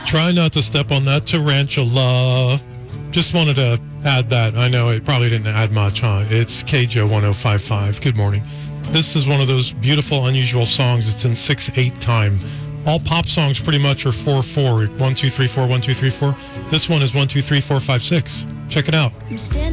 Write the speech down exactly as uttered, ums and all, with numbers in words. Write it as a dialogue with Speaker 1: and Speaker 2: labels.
Speaker 1: Try not to step on that tarantula. Just wanted to add that. I know it probably didn't add much, huh? It's K J O one oh five point five. Good morning. This is one of those beautiful, unusual songs. It's in six eight time. All pop songs pretty much are four four. one, two, three, four, one, two, three, four. This one is one, two, three, four, five, six. Check it out.